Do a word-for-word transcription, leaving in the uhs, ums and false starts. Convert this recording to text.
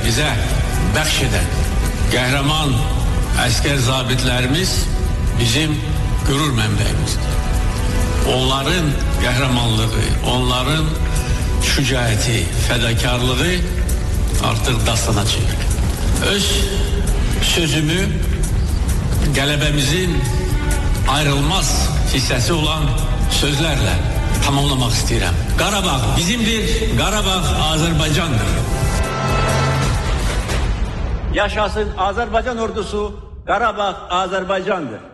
bize bəxş qəhrəman əskər zabitlərimiz bizim qürur mənbəyimizdir. Onların qəhrəmanlığı, onların şücaəti, fədakarlığı artıq dastana çevrilir. Öz sözümü qələbəmizin ayrılmaz hissəsi olan sözlərlə tamamlamaq istəyirəm. Qarabağ bizimdir, Qarabağ Azərbaycandır. Yaşasın Azərbaycan ordusu, Qarabağ Azərbaycandır.